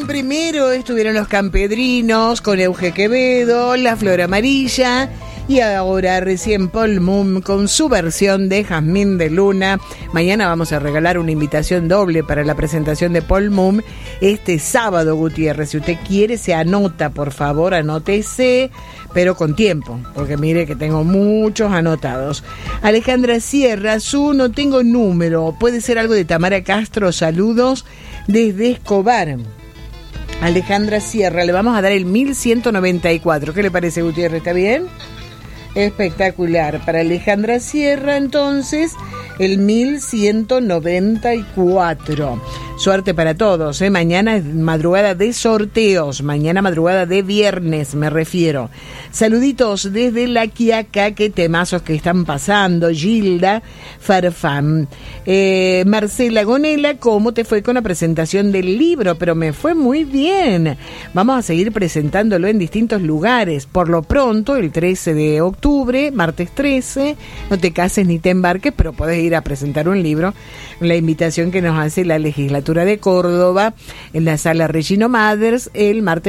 primero estuvieron los Campedrinos con Euge Quevedo, La Flor Amarilla y ahora recién Paul Moon con su versión de Jazmín de Luna. Mañana vamos a regalar una invitación doble para la presentación de Paul Moon este sábado, Gutiérrez. Si usted quiere, se anota, por favor, anótese, pero con tiempo, porque mire que tengo muchos anotados. Alejandra Sierra, no tengo número, puede ser algo de Tamara Castro, saludos desde Escobar. Alejandra Sierra, le vamos a dar el 1194. ¿Qué le parece, Gutiérrez? ¿Está bien? Espectacular. Para Alejandra Sierra, entonces, el 1194. Suerte para todos, ¿eh? Mañana es madrugada de sorteos. Mañana madrugada de viernes, me refiero. Saluditos desde La Quiaca. Qué temazos que están pasando. Gilda Farfán. Marcela Gonela, ¿cómo te fue con la presentación del libro? Pero me fue muy bien. Vamos a seguir presentándolo en distintos lugares. Por lo pronto, el 13 de octubre, martes 13, no te cases ni te embarques, pero podés ir a presentar un libro. La invitación que nos hace la legislatura de Córdoba en la sala Regino Mathers el martes